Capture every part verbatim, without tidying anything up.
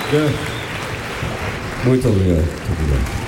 Muito obrigado. Muito obrigado.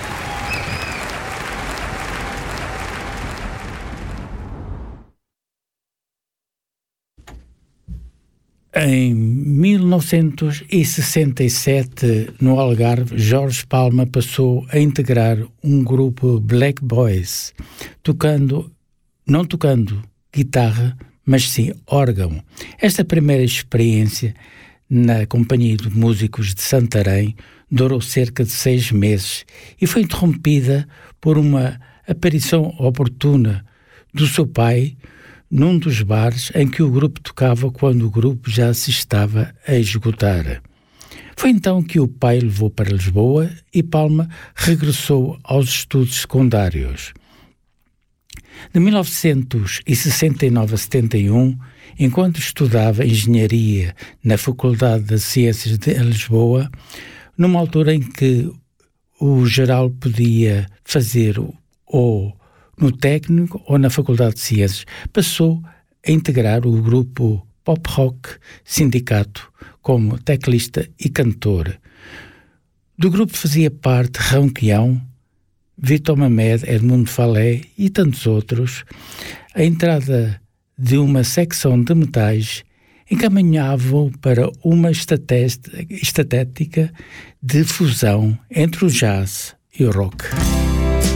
Em mil novecentos e sessenta e sete, no Algarve, Jorge Palma passou a integrar um grupo Black Boys, tocando, não tocando guitarra, mas sim órgão. Esta primeira experiência na Companhia de Músicos de Santarém durou cerca de seis meses e foi interrompida por uma aparição oportuna do seu pai num dos bares em que o grupo tocava quando o grupo já se estava a esgotar. Foi então que o pai levou para Lisboa e Palma regressou aos estudos secundários. De mil novecentos e sessenta e nove a setenta e um, enquanto estudava Engenharia na Faculdade de Ciências de Lisboa, numa altura em que o geral podia fazer ou no técnico ou na Faculdade de Ciências, passou a integrar o grupo Pop Rock Sindicato como teclista e cantor. Do grupo fazia parte Ronquião, Vitor Mamed, Edmundo Falé e tantos outros. A entrada de uma secção de metais encaminhavam para uma estética de fusão entre o jazz e o rock.